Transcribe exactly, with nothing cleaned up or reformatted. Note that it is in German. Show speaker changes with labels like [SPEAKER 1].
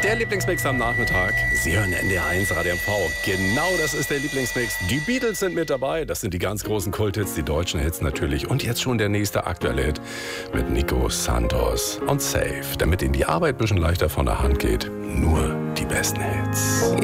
[SPEAKER 1] Der Lieblingsmix am Nachmittag. Sie hören N D R eins Radio M V. Genau, das ist der Lieblingsmix. Die Beatles sind mit dabei. Das sind die ganz großen Kulthits, die deutschen Hits natürlich. Und jetzt schon der nächste aktuelle Hit mit Nico Santos und Safe. Damit Ihnen die Arbeit ein bisschen leichter von der Hand geht. Nur die besten Hits.